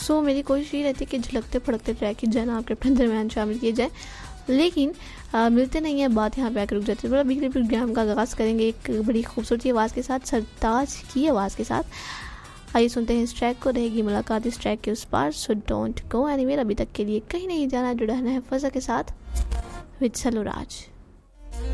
सो मेरी कोशिश ये रहती है कि झलकते फड़कते ट्रैक की जन आपके अपने दरमियान शामिल किए जाए, लेकिन मिलते नहीं है, बात यहाँ पे आकर रुक जाती है। बड़ा बिगड़े प्रोग्राम का आगाज़ करेंगे एक बड़ी खूबसूरती आवाज़ के साथ, सरताज की आवाज़ के साथ। आइए सुनते हैं इस ट्रैक को, रहेगी मुलाकात इस ट्रैक के उस पार। सो डोंट गो एनीवेयर, अभी तक के लिए कहीं नहीं जाना, जुड़ा है फजा के साथ विद सलोराज।